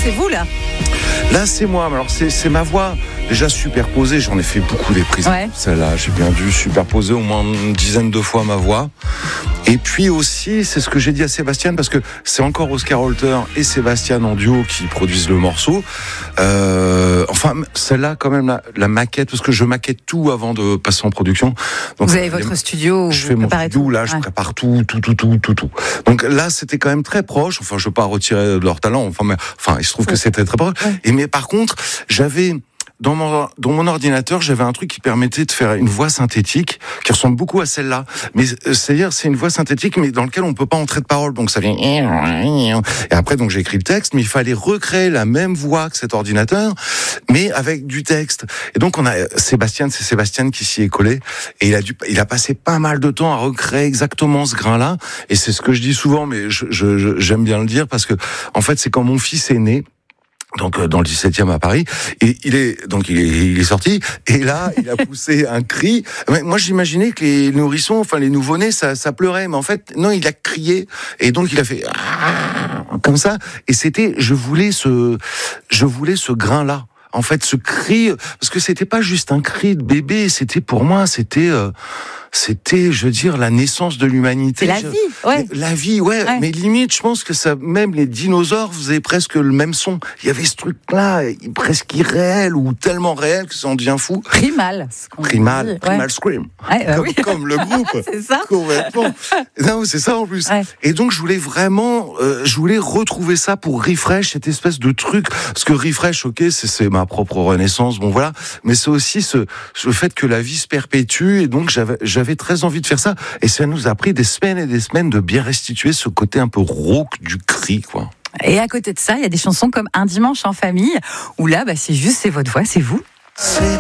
c'est vous là. Là, c'est moi. Alors, c'est ma voix déjà superposée. J'en ai fait beaucoup des prises. Ouais. Celle-là, j'ai bien dû superposer au moins une dizaine de fois ma voix. Et puis aussi, c'est ce que j'ai dit à Sébastien, parce que c'est encore Oscar Holter et Sébastien en duo qui produisent le morceau. Enfin, celle-là, quand même, la maquette, parce que je maquette tout avant de passer en production. Donc, vous avez votre studio où je vous fais mon préparez studio, tout. là, je prépare tout. Donc là, c'était quand même très proche. Enfin, je veux pas retirer de leur talent. Enfin, il se trouve que c'était très proche. Ouais. Mais par contre, j'avais dans mon ordinateur, j'avais un truc qui permettait de faire une voix synthétique qui ressemble beaucoup à celle-là. Mais c'est-à-dire, c'est une voix synthétique, mais dans laquelle on peut pas entrer de parole. Donc ça vient. Et après, donc j'ai écrit le texte, mais il fallait recréer la même voix que cet ordinateur, mais avec du texte. Et donc c'est Sébastien qui s'y est collé, et il a passé pas mal de temps à recréer exactement ce grain-là. Et c'est ce que je dis souvent, mais j'aime bien le dire parce que en fait, c'est quand mon fils est né. Donc dans le 17e à Paris, et il est sorti, et là il a poussé un cri. Moi j'imaginais que les nourrissons, enfin les nouveau-nés, ça pleurait, mais en fait non, il a crié, et donc il a fait comme ça, et je voulais ce grain là. En fait, ce cri, parce que c'était pas juste un cri de bébé, pour moi, c'était, je veux dire, la naissance de l'humanité. C'est la vie, ouais. La vie, ouais. Mais limite, je pense que même les dinosaures faisaient presque le même son. Il y avait ce truc-là, presque irréel, ou tellement réel que ça en devient fou. Primal. Primal Scream. Ouais, comme le groupe. C'est ça. Complètement. Non, c'est ça en plus. Ouais. Et donc, je voulais vraiment, retrouver ça pour Refresh, cette espèce de truc. Parce que Refresh, ok, c'est ma propre renaissance, bon voilà. Mais c'est aussi le fait que la vie se perpétue, et donc j'avais très envie de faire ça. Et ça nous a pris des semaines et des semaines de bien restituer ce côté un peu rauque du cri, quoi. Et à côté de ça, il y a des chansons comme Un dimanche en famille, où là, c'est votre voix, c'est vous. C'est